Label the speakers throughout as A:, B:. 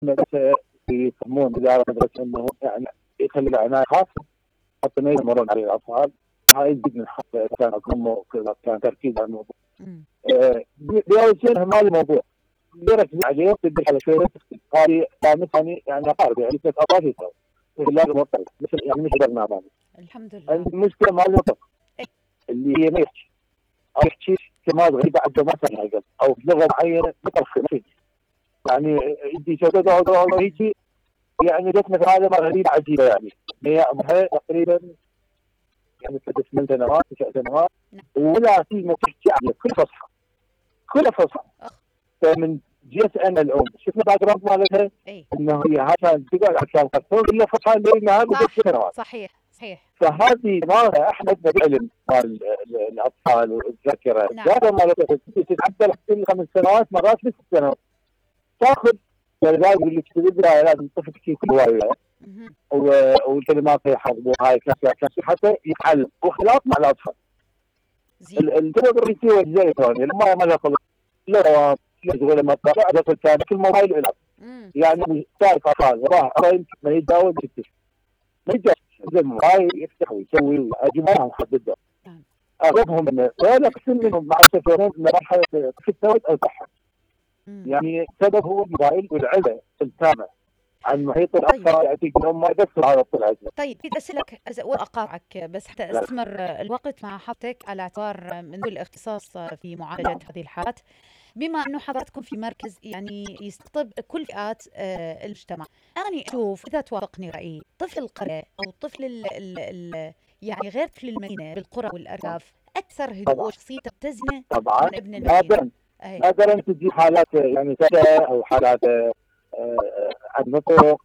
A: المدرسة يسمون إدارة المدرسة إنه يعني يخلي العناية خاصة حتى ما يمرون عليه الأطفال. هاي يزيد من حق كان أمه كان تركيز على الموضوع. بأول شيء ما الموضوع يركز عليه تدري على شوية هذه ثاني يعني أقارب يعني ست أطفال يسوي لازم مرتبط يعني مش قدرنا بعد.
B: الحمد لله.
A: المشكلة مع النطق اللي هي ما يحكي أو يحكي كلمات غريبة عنده مثلا أو في لغة معينة بطرف يعني يجي شغله هيك يعني جت مثل هذا غريبة عجيبة يعني هي عمرها تقريبا يعني 8 سنوات 9 سنوات ولا كلمة تحكي عليه كل فصحى فمن جيت انا الام شفنا باك جراوند مالتها انه هي عشان تقعد عشان تكون هي فصحى لانها بدت سنوات.
B: صحيح.
A: فهذه مالها احنا بالعلم مال الاطفال والذاكره هذا مالتها تتعدل حتى 5 سنوات مرات ل 6 سنوات تاخذ ولذلك اللي تبدا لازم الطفل تحكي كل هوايه والكلمات يحفظوها هاي كاسه حتى يتعلم وخلاف مع الاطفال. الجواب الرئيسي والجاي لما ما ياخذ لا ولا ما طلع هذا كان كل موبايل العب يعني تعرف اطفال راح ما يتجاوز ما يتجاوز الموبايل يفتح ويسوي واجمعهم حددهم اغلبهم ولا قسم منهم مع السفرين مرحله في الثوت او تحت يعني السبب هو الموبايل والعلة التامة عن محيط الأطفال يعطيك لهم ما يقصر على الطلعة.
B: طيب بدي أسألك وأقاطعك بس حتى أستثمر الوقت مع حضرتك على اعتبار من ذوي الاختصاص في معالجة هذه الحالات بما أنه حضرتكم في مركز يعني يستقطب كل فئات المجتمع. أنا أشوف إذا توافقني رأيي طفل القرية أو طفل يعني غير طفل المدينة بالقرى والأرياف أكثر هدوء وشخصيته متزنة
A: طبعا
B: من ابن المدينة.
A: نادرا تجي حالات يعني سدى أو حالات النطق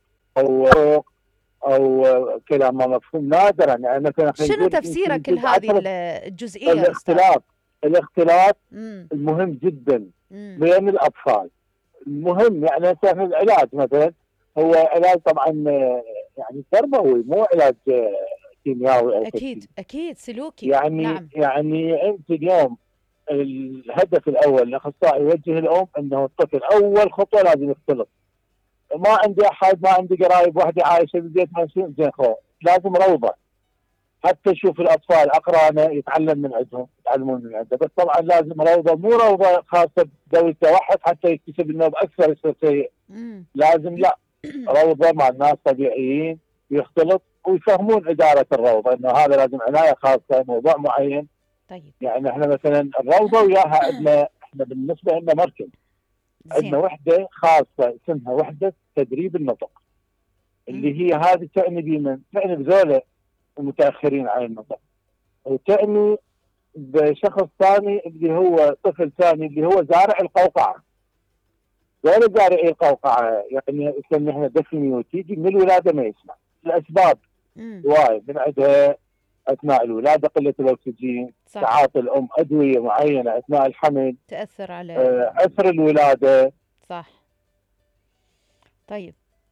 A: أو كلام ما مفهوم نادرا يعني مثلا
B: شنو تفسيرك لهذه الجزئية؟
A: الاختلاط المهم جدا بين الأطفال المهم يعني مثلا العلاج مثلا هو علاج طبعا يعني تربوي مو علاج كيميائي أو
B: أكيد سلوكي
A: يعني
B: نعم.
A: يعني أنت اليوم الهدف الأول الأخصائي يوجه الأم أنه الطفل أول خطوة لازم يختلط. ما عندي أحد ما عندي قرايب وحدة عايشة بالبيت ما زين لازم روضة حتى يشوف الأطفال أقرانه يتعلم من عندهم يتعلمون من عنده بس طبعا لازم روضة مو روضة خاصة بذوي التوحد حتى يكتسب النوم أكثر يصير سيء. لازم لا روضة مع الناس طبيعيين يختلط ويفهمون إدارة الروضة أنه هذا لازم عناية خاصة موضوع معين.
B: طيب
A: يعني احنا مثلا الروضة وياها عندنا احنا بالنسبة لنا مركز عندنا وحدة خاصة اسمها وحدة تدريب النطق اللي هي هذه تعني بمن؟ تعني بذولا المتأخرين عن النطق وتعني بشخص ثاني اللي هو طفل ثاني اللي هو زارع القوقعة. ذولا زارعي القوقعة يعني يسمى احنا ديفينيوتي تيجي من الولادة ما يسمع الأسباب وايد من عندها أثناء الولادة قلة الأكسجين تعاطي الأم أدوية معينة أثناء الحمل
B: تأثر على
A: عسر الولادة.
B: صح. طيب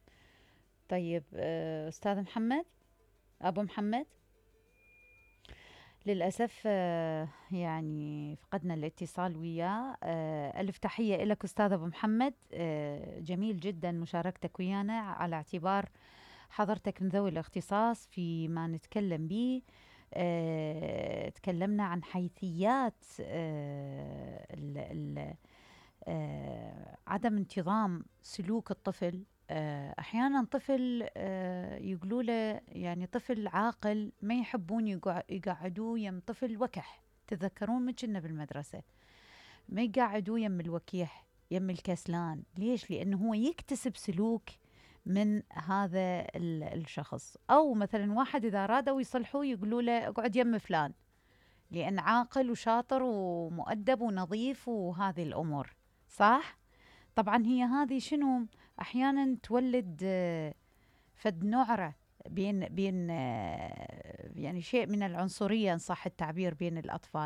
B: أستاذ محمد أبو محمد للأسف يعني فقدنا الاتصال وياه. ألف تحية لك أستاذ أبو محمد. جميل جدا مشاركتك ويانا على اعتبار حضرتك من ذوي الاختصاص فيما نتكلم به. تكلمنا عن حيثيات عدم انتظام سلوك الطفل. أحيانا طفل يقولوا له يعني طفل عاقل ما يحبون يقعدوه يم طفل وكح. تذكرون من كنا بالمدرسة ما يقعدوه يم الوكيح يم الكسلان. ليش؟ لأنه هو يكتسب سلوك من هذا الشخص. أو مثلا واحد إذا رادوا يصلحوه يقولوا له اقعد يم فلان لأن عاقل وشاطر ومؤدب ونظيف وهذه الأمور. صح؟ طبعا هي هذه شنو أحيانا تولد فد نعرة بين يعني شيء من العنصرية إن صح التعبير بين الأطفال.